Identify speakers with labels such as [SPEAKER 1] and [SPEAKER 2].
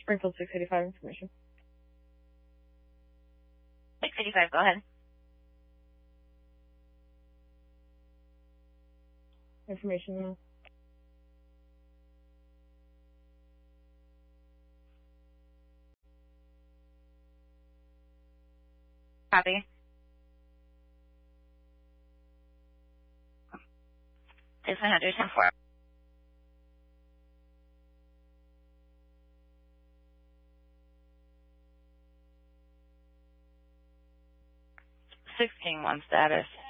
[SPEAKER 1] Springfield 685 information.
[SPEAKER 2] 685, go ahead.
[SPEAKER 1] Information.
[SPEAKER 2] Copy. It's 104. King 1 status.